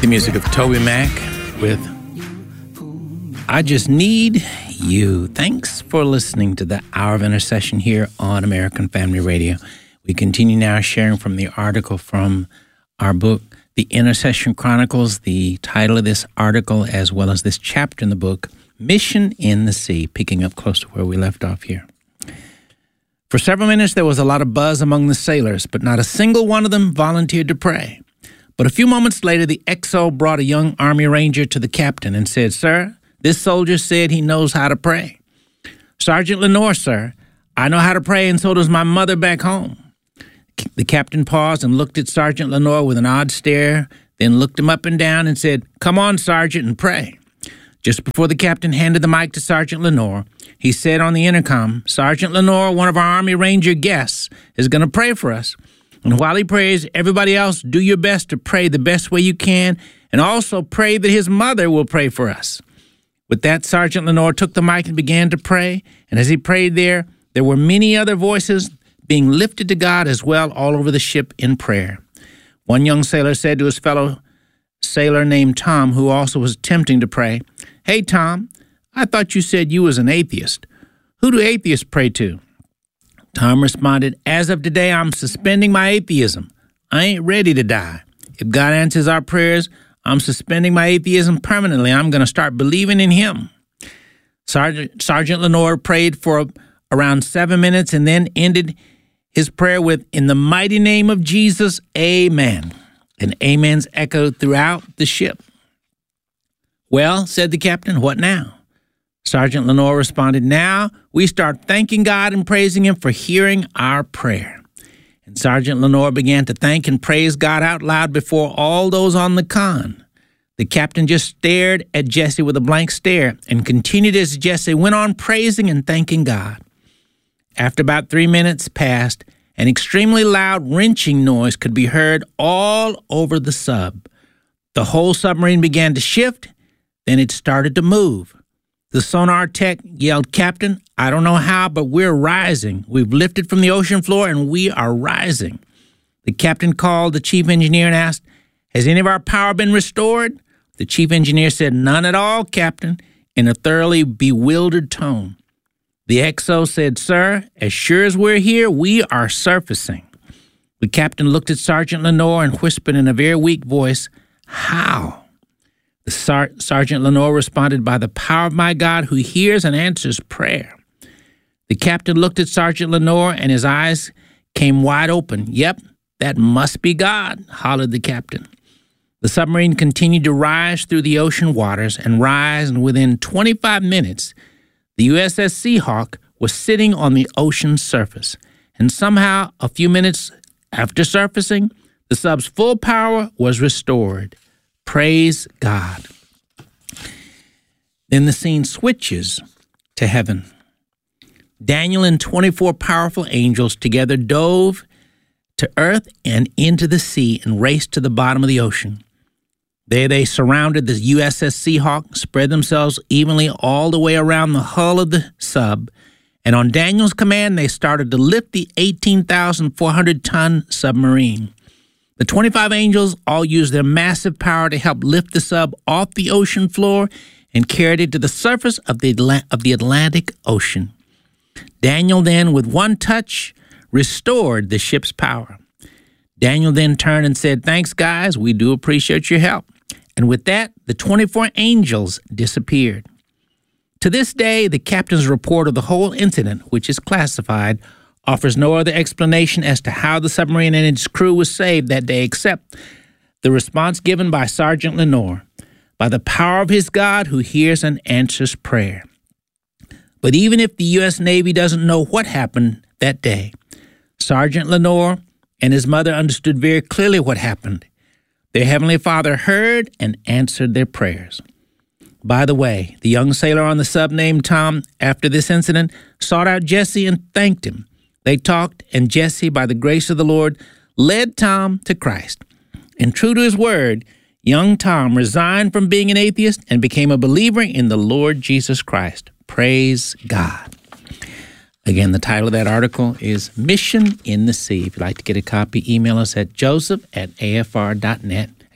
music of Toby Mac with I Just Need You. Thanks for listening to the Hour of Intercession here on American Family Radio. We continue now sharing from the article from our book, The Intercession Chronicles, the title of this article as well as this chapter in the book, Mission in the Sea, picking up close to where we left off here. For several minutes there was a lot of buzz among the sailors, but not a single one of them volunteered to pray. But a few moments later, the XO brought a young Army Ranger to the captain and said, "Sir, this soldier said he knows how to pray." "Sergeant Lenore, sir, I know how to pray, and so does my mother back home." The captain paused and looked at Sergeant Lenore with an odd stare, then looked him up and down and said, "Come on, Sergeant, and pray." Just before the captain handed the mic to Sergeant Lenore, he said on the intercom, "Sergeant Lenore, one of our Army Ranger guests, is going to pray for us. And while he prays, everybody else do your best to pray the best way you can, and also pray that his mother will pray for us." With that, Sergeant Lenore took the mic and began to pray, and as he prayed there were many other voices being lifted to God as well all over the ship in prayer. One young sailor said to his fellow sailor named Tom, who also was attempting to pray, "Hey, Tom, I thought you said you was an atheist. Who do atheists pray to?" Tom responded, "As of today, I'm suspending my atheism. I ain't ready to die. If God answers our prayers, I'm suspending my atheism permanently. I'm going to start believing in him." Sergeant Lenore prayed for around 7 minutes and then ended his prayer with, "In the mighty name of Jesus, amen." And amens echoed throughout the ship. "Well," said the captain, "what now?" Sergeant Lenore responded, "Now we start thanking God and praising him for hearing our prayer." And Sergeant Lenore began to thank and praise God out loud before all those on the con. The captain just stared at Jesse with a blank stare and continued as Jesse went on praising and thanking God. After about 3 minutes passed, an extremely loud wrenching noise could be heard all over the sub. The whole submarine began to shift, then it started to move. The sonar tech yelled, "Captain, I don't know how, but we're rising. We've lifted from the ocean floor and we are rising." The captain called the chief engineer and asked, "Has any of our power been restored?" The chief engineer said, "None at all, Captain," in a thoroughly bewildered tone. The XO said, "Sir, as sure as we're here, we are surfacing." The captain looked at Sergeant Lenore and whispered in a very weak voice, "How?" Sergeant Lenore responded, "By the power of my God who hears and answers prayer." The captain looked at Sergeant Lenore and his eyes came wide open. "Yep, that must be God," hollered the captain. The submarine continued to rise through the ocean waters and rise, and within 25 minutes, the USS Seahawk was sitting on the ocean's surface. And somehow, a few minutes after surfacing, the sub's full power was restored. Praise God. Then the scene switches to heaven. Daniel and 24 powerful angels together dove to earth and into the sea and raced to the bottom of the ocean. There they surrounded the USS Seahawk, spread themselves evenly all the way around the hull of the sub, and on Daniel's command, they started to lift the 18,400-ton submarine. The 25 angels all used their massive power to help lift the sub off the ocean floor and carried it to the surface of the Atlantic Ocean. Daniel then, with one touch, restored the ship's power. Daniel then turned and said, "Thanks, guys. We do appreciate your help." And with that, the 24 angels disappeared. To this day, the captain's report of the whole incident, which is classified, offers no other explanation as to how the submarine and its crew was saved that day except the response given by Sergeant Lenore, "By the power of his God who hears and answers prayer." But even if the U.S. Navy doesn't know what happened that day, Sergeant Lenore and his mother understood very clearly what happened. Their Heavenly Father heard and answered their prayers. By the way, the young sailor on the sub named Tom, after this incident, sought out Jesse and thanked him. They talked, and Jesse, by the grace of the Lord, led Tom to Christ. And true to his word, young Tom resigned from being an atheist and became a believer in the Lord Jesus Christ. Praise God. Again, the title of that article is Mission in the Sea. If you'd like to get a copy, email us at joseph@afr.net.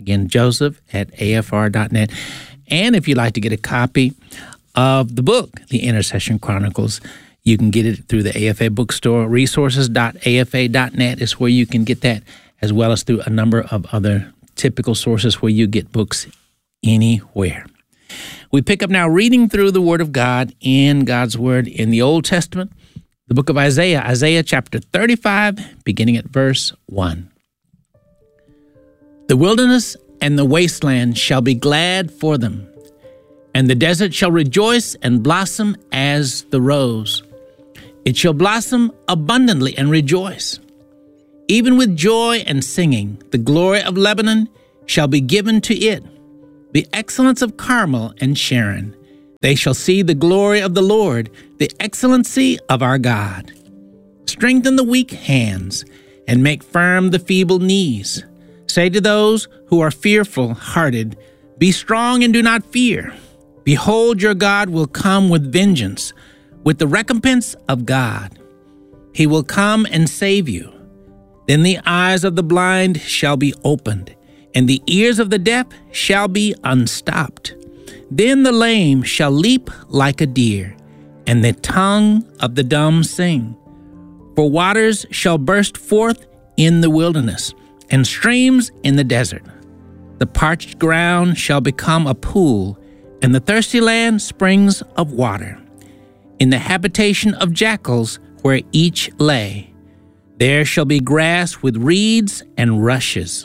Again, joseph@afr.net. And if you'd like to get a copy of the book, The Intercession Chronicles, you can get it through the AFA bookstore. Resources.afa.net is where you can get that, as well as through a number of other typical sources where you get books anywhere. We pick up now reading through the Word of God in God's Word in the Old Testament, the book of Isaiah, Isaiah chapter 35, beginning at verse 1. The wilderness and the wasteland shall be glad for them, and the desert shall rejoice and blossom as the rose. It shall blossom abundantly and rejoice. Even with joy and singing, the glory of Lebanon shall be given to it, the excellence of Carmel and Sharon. They shall see the glory of the Lord, the excellency of our God. Strengthen the weak hands and make firm the feeble knees. Say to those who are fearful-hearted, be strong and do not fear. Behold, your God will come with vengeance, with the recompense of God. He will come and save you. Then the eyes of the blind shall be opened, and the ears of the deaf shall be unstopped. Then the lame shall leap like a deer, and the tongue of the dumb sing. For waters shall burst forth in the wilderness, and streams in the desert. The parched ground shall become a pool, and the thirsty land springs of water. In the habitation of jackals where each lay, there shall be grass with reeds and rushes.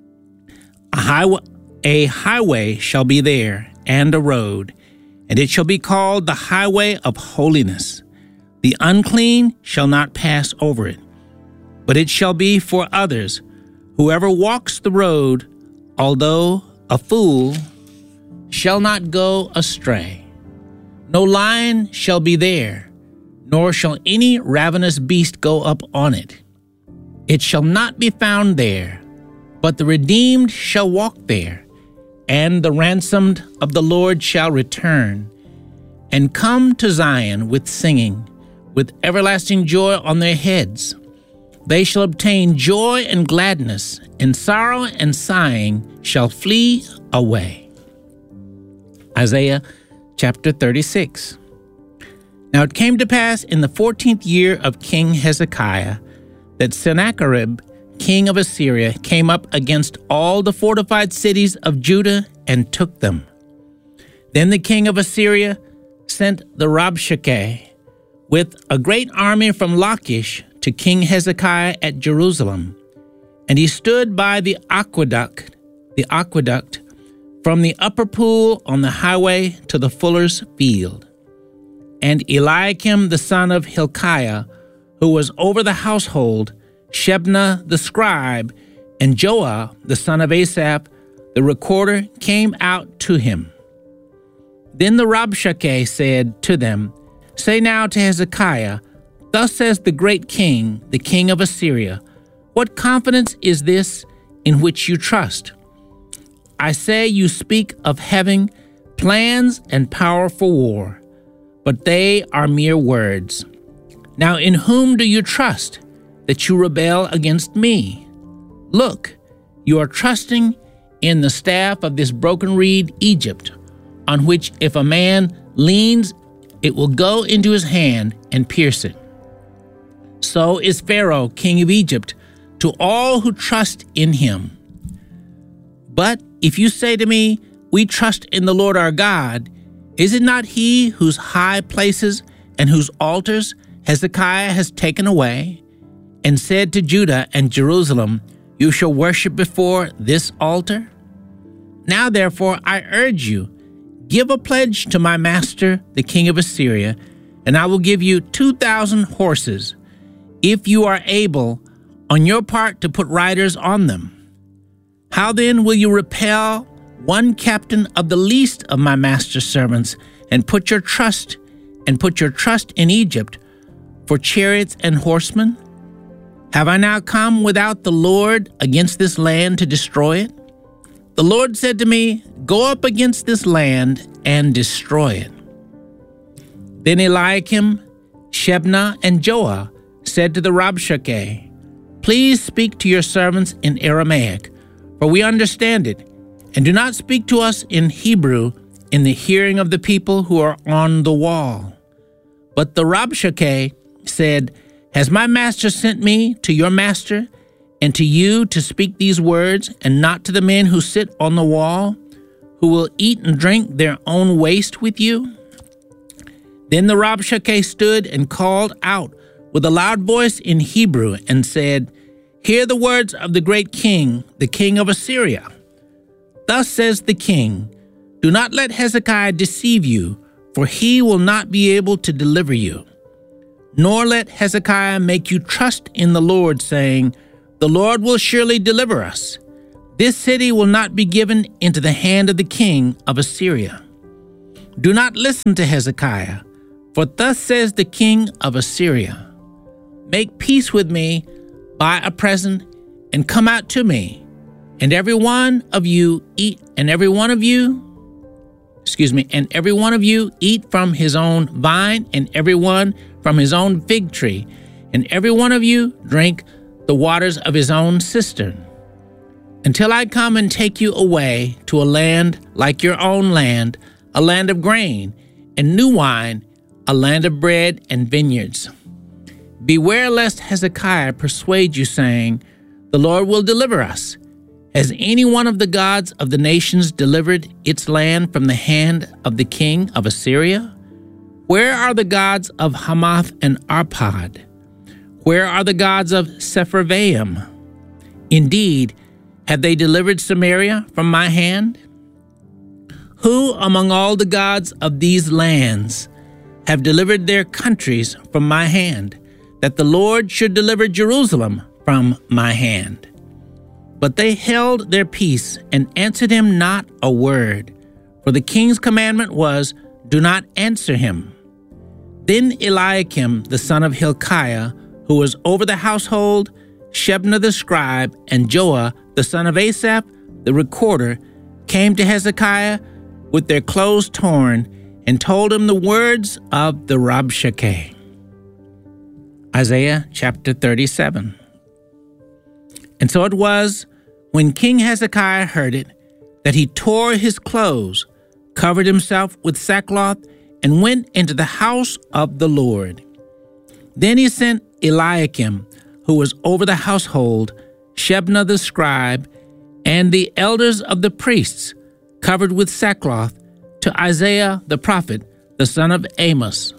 A highway shall be there, and a road, and it shall be called the highway of holiness. The unclean shall not pass over it, but it shall be for others. Whoever walks the road, although a fool, shall not go astray. No lion shall be there, nor shall any ravenous beast go up on it. It shall not be found there, but the redeemed shall walk there, and the ransomed of the Lord shall return, and come to Zion with singing, with everlasting joy on their heads. They shall obtain joy and gladness, and sorrow and sighing shall flee away. Isaiah chapter 36. Now it came to pass in the 14th year of King Hezekiah that Sennacherib, king of Assyria, came up against all the fortified cities of Judah and took them. Then the king of Assyria sent the Rabshakeh with a great army from Lachish to King Hezekiah at Jerusalem, and he stood by the aqueduct from the upper pool on the highway to the fuller's field. And Eliakim the son of Hilkiah, who was over the household, Shebna the scribe, and Joah the son of Asaph, the recorder, came out to him. Then the Rabshakeh said to them, Say now to Hezekiah, Thus says the great king, the king of Assyria, What confidence is this in which you trust? I say you speak of having plans and power for war, but they are mere words. Now in whom do you trust, that you rebel against me? Look, you are trusting in the staff of this broken reed, Egypt, on which if a man leans, it will go into his hand and pierce it. So is Pharaoh, king of Egypt, to all who trust in him. But if you say to me, We trust in the Lord our God, is it not he whose high places and whose altars Hezekiah has taken away, and said to Judah and Jerusalem, You shall worship before this altar? Now therefore I urge you, give a pledge to my master, the king of Assyria, and I will give you 2,000 horses, if you are able on your part to put riders on them. How then will you repel one captain of the least of my master's servants, and put your trust in Egypt for chariots and horsemen? Have I now come without the Lord against this land to destroy it? The Lord said to me, Go up against this land and destroy it. Then Eliakim, Shebna, and Joah said to the Rabshakeh, Please speak to your servants in Aramaic, for we understand it, and do not speak to us in Hebrew in the hearing of the people who are on the wall." But the Rabshakeh said, "Has my master sent me to your master and to you to speak these words, and not to the men who sit on the wall, who will eat and drink their own waste with you?" Then the Rabshakeh stood and called out with a loud voice in Hebrew and said, "Hear the words of the great king, the king of Assyria. Thus says the king, do not let Hezekiah deceive you, for he will not be able to deliver you. Nor let Hezekiah make you trust in the Lord, saying, the Lord will surely deliver us. This city will not be given into the hand of the king of Assyria. Do not listen to Hezekiah, for thus says the king of Assyria, make peace with me, buy a present, and come out to me, and every one of you eat from his own vine, and every one from his own fig tree, and every one of you drink the waters of his own cistern, until I come and take you away to a land like your own land, a land of grain and new wine, a land of bread and vineyards. Beware lest Hezekiah persuade you, saying, the Lord will deliver us. Has any one of the gods of the nations delivered its land from the hand of the king of Assyria? Where are the gods of Hamath and Arpad? Where are the gods of Sepharvaim? Indeed, have they delivered Samaria from my hand? Who among all the gods of these lands have delivered their countries from my hand, that the Lord should deliver Jerusalem from my hand? But they held their peace and answered him not a word, for the king's commandment was, do not answer him. Then Eliakim, the son of Hilkiah, who was over the household, Shebna the scribe, and Joah, the son of Asaph, the recorder, came to Hezekiah with their clothes torn and told him the words of the Rabshakeh. Isaiah chapter 37. And so it was, when King Hezekiah heard it, that he tore his clothes, covered himself with sackcloth, and went into the house of the Lord. Then he sent Eliakim, who was over the household, Shebna the scribe, and the elders of the priests, covered with sackcloth, to Isaiah the prophet, the son of Amos.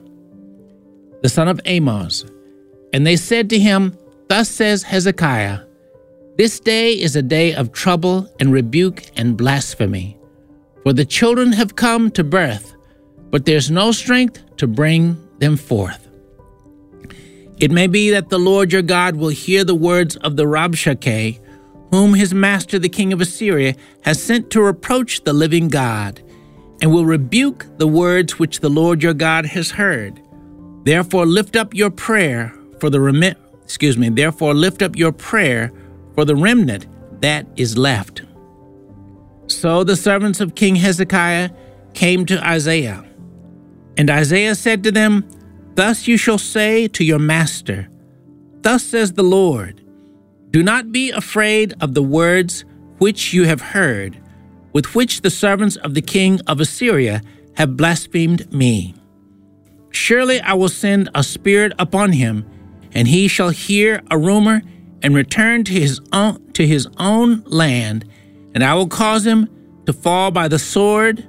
And they said to him, thus says Hezekiah, this day is a day of trouble and rebuke and blasphemy. For the children have come to birth, but there's no strength to bring them forth. It may be that the Lord your God will hear the words of the Rabshakeh, whom his master the king of Assyria has sent to reproach the living God, and will rebuke the words which the Lord your God has heard. Therefore lift up your prayer for the remnant that is left. So the servants of King Hezekiah came to Isaiah, and Isaiah said to them, thus you shall say to your master, thus says the Lord, do not be afraid of the words which you have heard, with which the servants of the king of Assyria have blasphemed me. Surely I will send a spirit upon him, and he shall hear a rumor and return to his own land, and I will cause him to fall by the sword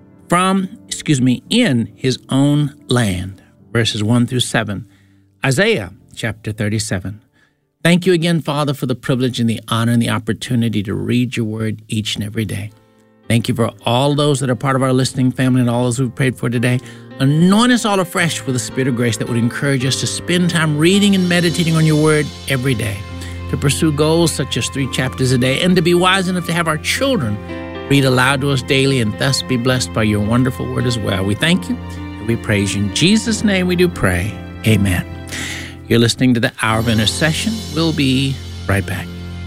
in his own land. Verses 1 through 7. Isaiah chapter 37. Thank you again, Father, for the privilege and the honor and the opportunity to read your word each and every day. Thank you for all those that are part of our listening family and all those we've prayed for today. Anoint us all afresh with the spirit of grace that would encourage us to spend time reading and meditating on your word every day, to pursue goals such as 3 chapters a day, and to be wise enough to have our children read aloud to us daily and thus be blessed by your wonderful word as well. We thank you and we praise you. In Jesus' name we do pray. Amen. You're listening to the Hour of Intercession. We'll be right back.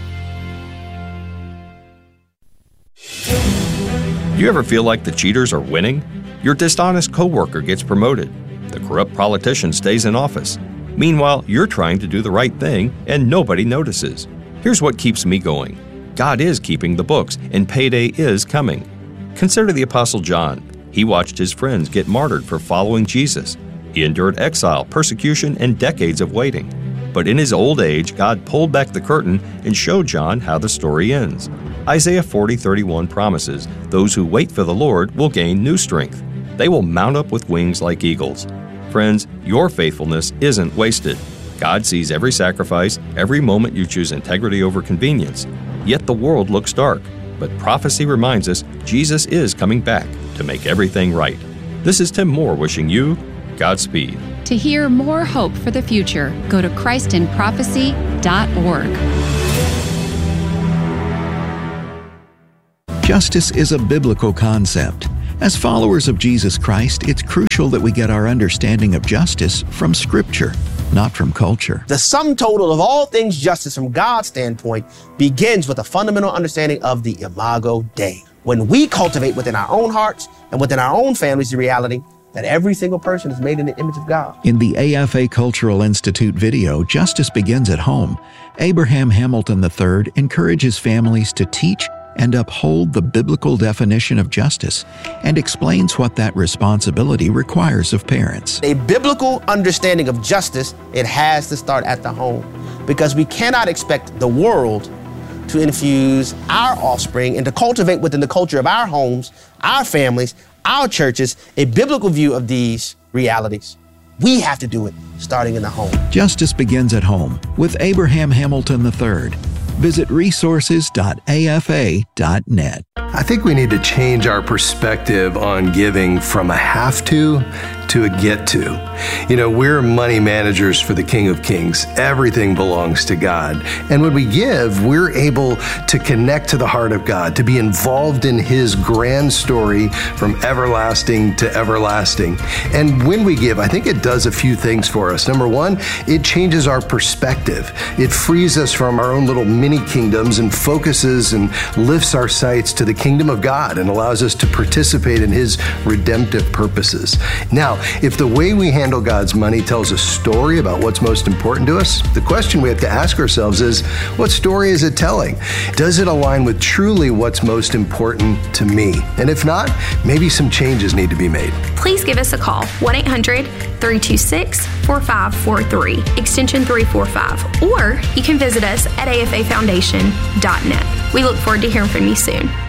Do you ever feel like the cheaters are winning? Your dishonest coworker gets promoted. The corrupt politician stays in office. Meanwhile, you're trying to do the right thing and nobody notices. Here's what keeps me going. God is keeping the books, and payday is coming. Consider the Apostle John. He watched his friends get martyred for following Jesus. He endured exile, persecution, and decades of waiting. But in his old age, God pulled back the curtain and showed John how the story ends. Isaiah 40:31 promises, "Those who wait for the Lord will gain new strength. They will mount up with wings like eagles." Friends, your faithfulness isn't wasted. God sees every sacrifice, every moment you choose integrity over convenience. Yet the world looks dark. But prophecy reminds us Jesus is coming back to make everything right. This is Tim Moore wishing you Godspeed. To hear more hope for the future, go to ChristinProphecy.org. Justice is a biblical concept. As followers of Jesus Christ, it's crucial that we get our understanding of justice from Scripture, not from culture. The sum total of all things justice from God's standpoint begins with a fundamental understanding of the Imago Dei. When we cultivate within our own hearts and within our own families the reality that every single person is made in the image of God. In the AFA Cultural Institute video, Justice Begins at Home, Abraham Hamilton III encourages families to teach and uphold the biblical definition of justice and explains what that responsibility requires of parents. A biblical understanding of justice, it has to start at the home, because we cannot expect the world to infuse our offspring and to cultivate within the culture of our homes, our families, our churches, a biblical view of these realities. We have to do it starting in the home. Justice Begins at Home with Abraham Hamilton III. Visit resources.afa.net. I think we need to change our perspective on giving from a have to a get to. You know, we're money managers for the King of Kings. Everything belongs to God. And when we give, we're able to connect to the heart of God, to be involved in His grand story from everlasting to everlasting. And when we give, I think it does a few things for us. Number one, it changes our perspective. It frees us from our own little mini kingdoms and focuses and lifts our sights to the kingdom of God and allows us to participate in His redemptive purposes. Now, if the way we handle God's money tells a story about what's most important to us, the question we have to ask ourselves is, what story is it telling? Does it align with truly what's most important to me? And if not, maybe some changes need to be made. Please give us a call, 1-800-326-4543, extension 345, or you can visit us at afafoundation.net. We look forward to hearing from you soon.